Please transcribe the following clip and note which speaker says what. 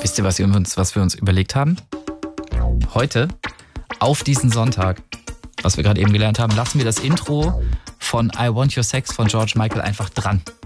Speaker 1: Wisst ihr, was wir uns überlegt haben? Heute, auf diesen Sonntag, was wir gerade eben gelernt haben, lassen wir das Intro von I Want Your Sex von George Michael einfach dran.